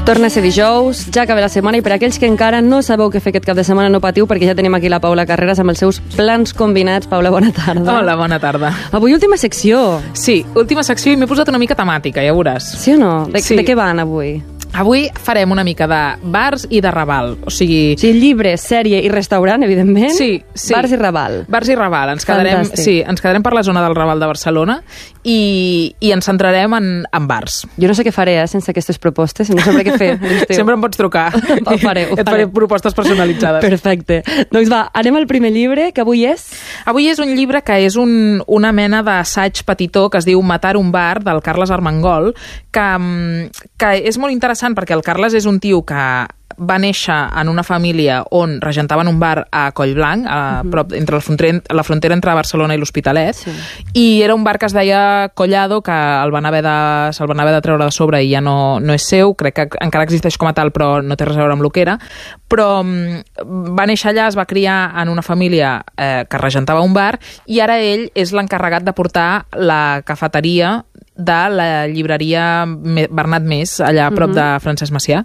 Torna a ser dijous, ja acaba la setmana i per aquells que encara no sabeu què fer aquest cap de setmana no patiu perquè ja tenim aquí la Paula Carreras amb els seus plans combinats. Paula, bona tarda. Hola, bona tarda. Avui última secció. Sí, última secció i m'he posat una mica temàtica, ja veuràs. Sí o no? De què van avui? Avui farem una mica de bars i de Raval, o sigui... Sí, llibre, sèrie i restaurant, evidentment. Sí. Bars i Raval. Bars i Raval. Ens quedarem per la zona del Raval de Barcelona i ens centrarem en bars. Jo no sé què faré, sense aquestes propostes, no sabré què fer. Sempre em pots trucar. Ho faré. Et faré propostes personalitzades. Perfecte. Doncs va, anem al primer llibre, que avui és... Avui és un llibre que és una mena d'assaig petitó que es diu Matar un bar, del Carles Armengol, que és molt interessant perquè el Carles és un tio que va néixer en una família on regentaven un bar a Collblanc, prop entre la frontera entre Barcelona i l'Hospitalet, sí. I era un bar que es deia Collado, que se'l van haver de treure de sobre i ja no és seu, crec que encara existeix com a tal però no té res a veure amb lo que era, però va néixer allà, es va criar en una família que regentava un bar i ara ell és l'encarregat de portar la cafeteria de la llibreria Bernat Més, allà a prop de Francesc Macià.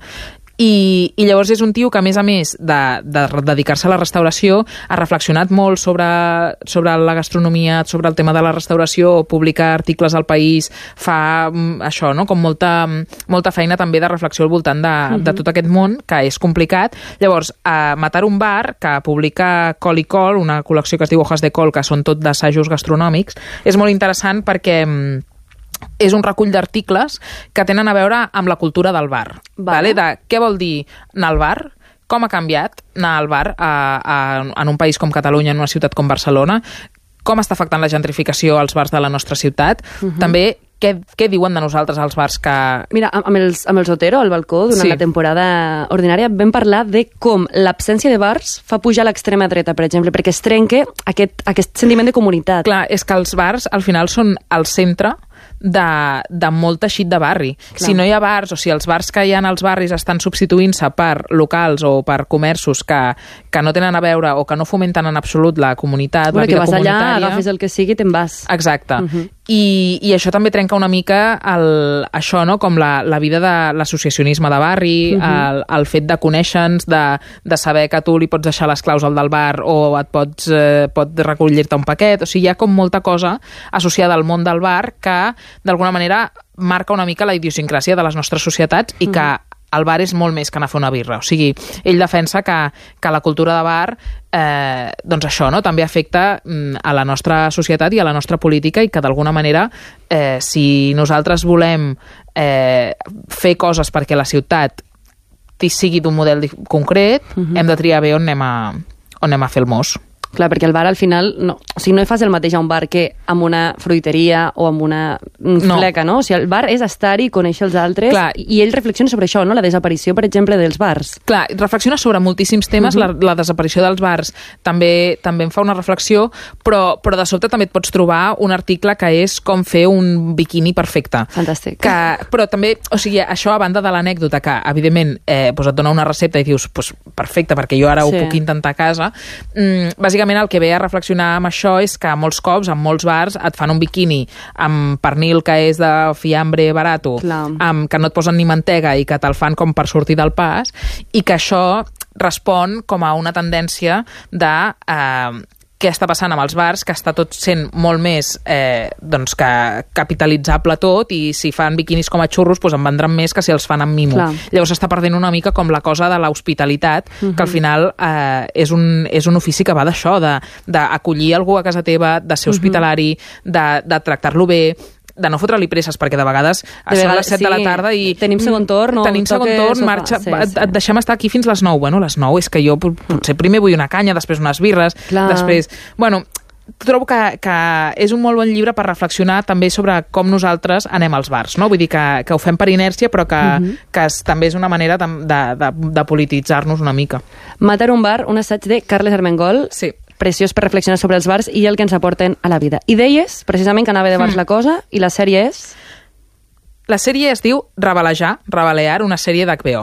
I llavors és un tio que, a més de dedicar-se a la restauració, ha reflexionat molt sobre la gastronomia, sobre el tema de la restauració, publica articles al País, fa això, no? Com molta feina també de reflexió al voltant de tot aquest món, que és complicat. Llavors, Matar un bar, que publica Col i Col, una col·lecció que es diu Hojas de Col, que són tot d'assajos gastronòmics, és molt interessant perquè és un recull d'articles que tenen a veure amb la cultura del bar. Vale? De què vol dir anar al bar, com ha canviat anar al bar en un país com Catalunya, en una ciutat com Barcelona, com està afectant la gentrificació als bars de la nostra ciutat, també què diuen de nosaltres als bars que... Mira, amb els Otero, al balcó, durant la temporada ordinària, vam parlar de com l'absència de bars fa pujar l'extrema dreta, per exemple, perquè es trenca aquest sentiment de comunitat. Clar, és que els bars, al final, són el centre de molt teixit de barri. Clar. Si no hi ha bars, o si els bars que hi ha als barris estan substituint-se per locals o per comerços que no tenen a veure o que no fomenten en absolut la comunitat, la vida comunitària... Que vas allà, agafes el que sigui i te'n vas. Exacte. I això també trenca una mica això, no? Com la vida de l'associacionisme de barri, el fet de conèixer-nos, de saber que tu li pots deixar les claus al del bar o pot recollir-te un paquet. O sigui, hi ha com molta cosa associada al món del bar que d'alguna manera marca una mica la idiosincràsia de les nostres societats i que el bar és molt més que anar a fer una birra. O sigui, ell defensa que la cultura de bar doncs això, no? També afecta a la nostra societat i a la nostra política i que d'alguna manera si nosaltres volem fer coses perquè la ciutat sigui d'un model concret, hem de triar bé on anem a fer el mos. Clar, perquè el bar al final no hi fas el mateix a un bar que amb una fruiteria o amb una fleca, no? O sigui, el bar és estar-hi, conèixer els altres. Clar. I ell reflexiona sobre això, no? La desaparició, per exemple, dels bars. Clar, reflexiona sobre moltíssims temes, la desaparició dels bars també en fa una reflexió, però de sobte també et pots trobar un article que és com fer un biquini perfecte. Fantàstic. Però també, o sigui, això a banda de l'anècdota que, evidentment, et dona una recepta i dius, perfecte, perquè jo ara ho puc intentar a casa, bàsicament el que ve a reflexionar amb això és que molts cops, en molts bars, et fan un biquini amb pernil que és de fiambre barato, que no et posen ni mantega i que te'l fan com per sortir del pas, i que això respon com a una tendència de què està passant amb els bars, que està tot sent molt més que capitalitzable tot, i si fan biquinis com a xurros en vendran més que si els fan amb mimo. Clar. Llavors s'està perdent una mica com la cosa de l'hospitalitat, que al final és un ofici que va d'això, d'acollir algú a casa teva, de ser hospitalari, de tractar-lo bé, de no fotre-li presses, perquè de vegades són les 7 de la tarda i... Tenim segon torn, marxa, et deixem estar aquí fins les 9. Bueno, les 9 és que jo potser primer vull una canya, després unes birres, després... Bueno, trobo que és un molt bon llibre per reflexionar també sobre com nosaltres anem als bars, no? Vull dir que ho fem per inèrcia, però que també és una manera de polititzar-nos una mica. Matar un bar, un assaig de Carles Armengol. Sí. Preciós per reflexionar sobre els bars i el que ens aporten a la vida. I deies, precisament, que anava de bars la cosa, i la sèrie és? La sèrie es diu Rabalear, una sèrie d'HBO.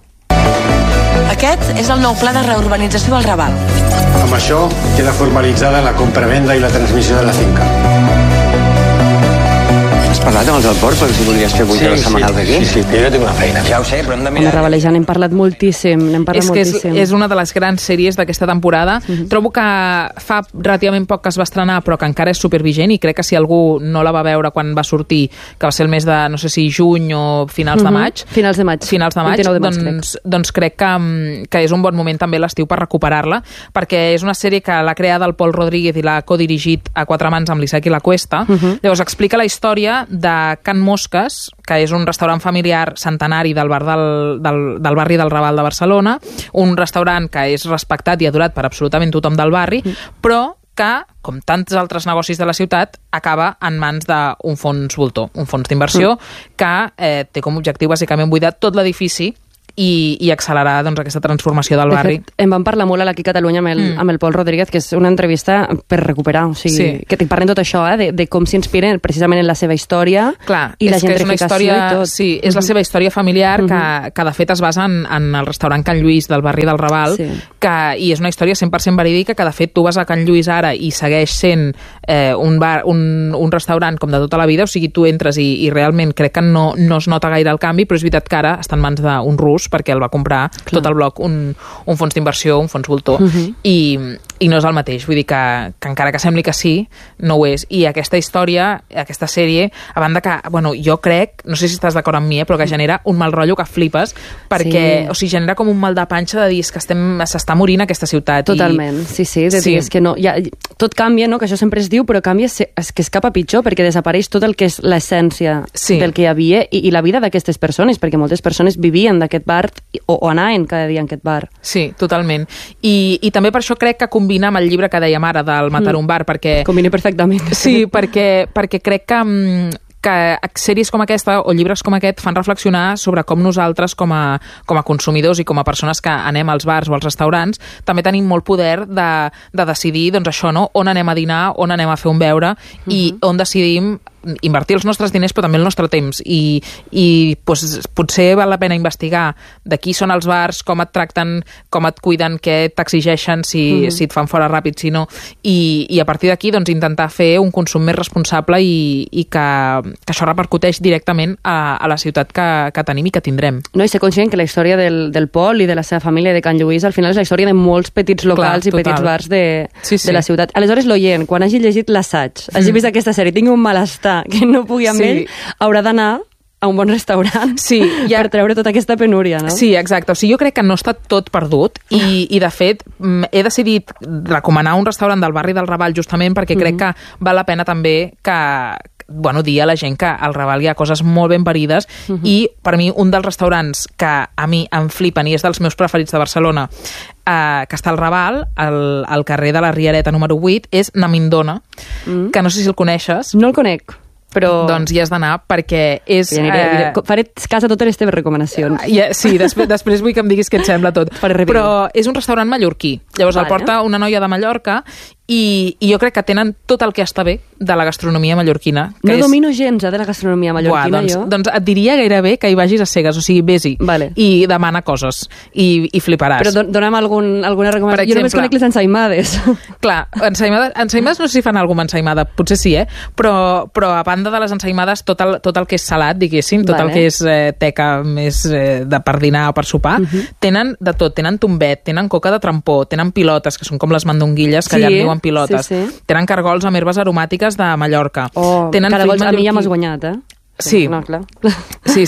Aquest és el nou pla de reurbanització del Raval. Amb això queda formalitzada la compra-venda i la transmissió de la finca. parlat amb els del port perquè si voldries fer 8 hores setmanals aquí? Sí, jo no tinc una feina. Ja ho sé, però hem de Home, mirar... Rabaleja, n'hem parlat moltíssim, És una de les grans sèries d'aquesta temporada. Trobo que fa relativament poc que es va estrenar, però que encara és supervigent, i crec que si algú no la va veure quan va sortir, que va ser el mes de, no sé si juny o finals de maig... Finals de maig, doncs crec que és un bon moment també l'estiu per recuperar-la, perquè és una sèrie que l'ha creada el Pol Rodríguez i l'ha codirigit a 4 mans amb l'Isaac i la Cuesta. Llavors explica la història de Can Mosques, que és un restaurant familiar centenari del barri del Raval de Barcelona, un restaurant que és respectat i adorat per absolutament tothom del barri, però que, com tants altres negocis de la ciutat, acaba en mans d'un fons voltor, un fons d'inversió que té com a objectiu bàsicament buidar tot l'edifici i accelerar doncs, aquesta transformació del barri. De fet, em van parlar molt aquí a Catalunya amb el Pol Rodríguez, que és una entrevista per recuperar, o sigui, que t'hi parlen tot això, de com s'inspiren precisament en la seva història. Clar, i la gentrificació i tot. Sí, és la seva història familiar que de fet es basa en el restaurant Can Lluís del barri del Raval, i és una història 100% verídica, que de fet tu vas a Can Lluís ara i segueix sent un restaurant com de tota la vida, o sigui, tu entres i realment crec que no es nota gaire el canvi, però és veritat que ara està en mans d'un rus, perquè el va comprar tot el bloc un fons d'inversió, un fons voltor, i no és el mateix, vull dir que encara que sembli que sí, no ho és. I aquesta història, aquesta sèrie, a banda que, bueno, jo crec, no sé si estàs d'acord amb mi, però que genera un mal rotllo que flipes, perquè, o sigui, genera com un mal de panxa de dir que s'està morint aquesta ciutat. Totalment, dir és que no, tot canvia, no? Que això sempre es diu, però canvia, és que es cap a pitjor, perquè desapareix tot el que és l'essència del que hi havia i la vida d'aquestes persones, perquè moltes persones vivien d'aquest bar o anaven cada dia en aquest bar. Sí, totalment. I també per això crec que combina amb el llibre que dèiem ara del Matar un bar, perquè... Combina perfectament. Sí, perquè crec que sèries com aquesta o llibres com aquest fan reflexionar sobre com nosaltres com a consumidors i com a persones que anem als bars o als restaurants també tenim molt poder de decidir, doncs això, no? On anem a dinar, on anem a fer un beure i on decidim invertir els nostres diners però també el nostre temps i potser val la pena investigar de qui són els bars, com et tracten, com et cuiden, què t'exigeixen, si et fan fora ràpid, si no, i a partir d'aquí doncs intentar fer un consum més responsable i que això repercuteix directament a la ciutat que tenim i que tindrem. No, i ser conscient que la història del Pol i de la seva família de Can Lluís al final és la història de molts petits locals i petits bars de la ciutat. Aleshores l'oient, quan hagi llegit l'assaig, hagi vist aquesta sèrie, tingui un malestar que no pugui amb ell, haurà d'anar a un bon restaurant per treure tota aquesta penúria, no? Sí, exacte. O sigui, jo crec que no està tot perdut i de fet, he decidit recomanar un restaurant del barri del Raval justament perquè crec que val la pena també dir a la gent que al Raval hi ha coses molt ben parides i per mi un dels restaurants que a mi em flipen i és dels meus preferits de Barcelona que està al Raval, al carrer de la Riereta número 8, és Namindona, que no sé si el coneixes. No el conec, però... Doncs hi has d'anar perquè és... Faré cas a totes les teves recomanacions. Sí, després vull que em diguis què et sembla tot. Però és un restaurant mallorquí. Llavors el porta una noia de Mallorca i jo crec que tenen tot el que està bé de la gastronomia mallorquina. No domino gens de la gastronomia mallorquina, jo. Doncs et diria gairebé que hi vagis a cegues, o sigui, vés-hi i demana coses i fliparàs. Però dona'm alguna recomanació. Jo només conec les ensaïmades. Clar, ensaïmades no sé si fan alguna ensaïmada, potser sí, però a banda de les ensaïmades, tot el que és salat, diguéssim, tot el que és teca més per dinar o per sopar, tenen de tot, tenen tombet, tenen coca de trampó, tenen pilotes, que són com les mandonguilles, que allà en diuen pilotes. Tenen cargols amb herbes aromàtiques de Mallorca. Cargols a mi ja m'has guanyat, Sí. No, clar. Sí.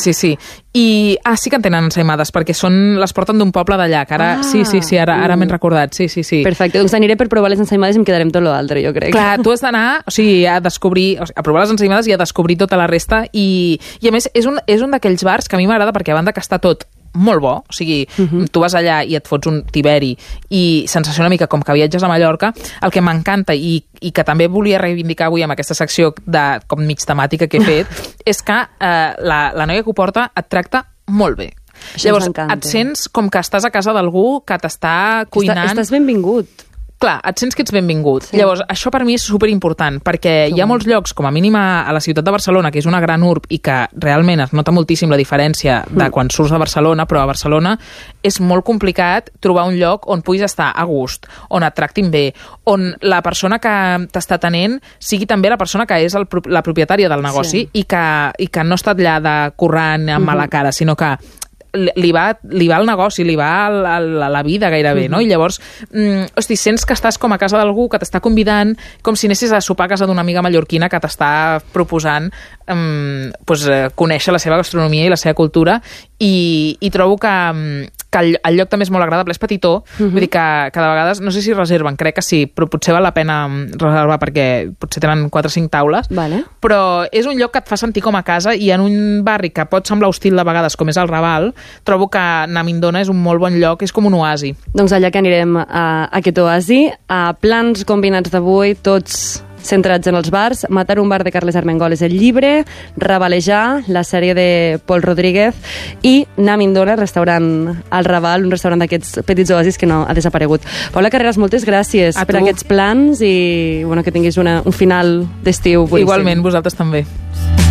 I sí que en tenen ensaïmades, perquè les porten d'un poble d'allà, que ara ara m'he recordat. Sí. Perfecte, doncs aniré per provar les ensaïmades i em quedaré amb tot l'altre, jo crec. Clar, tu has d'anar, o sigui, a provar les ensaïmades i a descobrir tota la resta i a més és un d'aquells bars que a mi m'agrada perquè a banda que està tot molt bo, o sigui, tu vas allà i et fots un tiberi i sensació una mica com que viatges a Mallorca, el que m'encanta i que també volia reivindicar avui amb aquesta secció de com mig temàtica que he fet, és que la noia que ho porta et tracta molt bé. Llavors, et sents com que estàs a casa d'algú que t'està cuinant. Estàs benvingut. Clar, et sents que ets benvingut. Sí. Llavors, això per mi és superimportant, perquè hi ha molts llocs, com a mínim a la ciutat de Barcelona, que és una gran urb i que realment es nota moltíssim la diferència de quan surts de Barcelona, però a Barcelona és molt complicat trobar un lloc on puguis estar a gust, on et tractin bé, on la persona que t'està atenent sigui també la persona que és la propietària del negoci i que no està allà de currant amb mala cara, sinó que li va al negoci, li va a la vida gairebé, no? I llavors, sents que estàs com a casa d'algú que t'està convidant, com si anessis a sopar a casa d'una amiga mallorquina que t'està proposant conèixer la seva gastronomia i la seva cultura, i trobo que el lloc també és molt agradable, és petitó, vull dir que de vegades, no sé si reserven, crec que sí, però potser val la pena reservar perquè potser tenen 4 o 5 taules, però és un lloc que et fa sentir com a casa, i en un barri que pot semblar hostil de vegades, com és el Raval, trobo que Namindona és un molt bon lloc, és com un oasi. Doncs allà que anirem a aquest oasi, a plans combinats d'avui, tots centrats en els bars. Matar un bar de Carles Armengol és el llibre, Rabalejar, la sèrie de Pol Rodríguez, i Namindona, restaurant al Raval, un restaurant d'aquests petits oasis que no ha desaparegut. Paula Carreras, moltes gràcies per aquests plans i que tinguis un final d'estiu boníssim. Igualment, vosaltres també.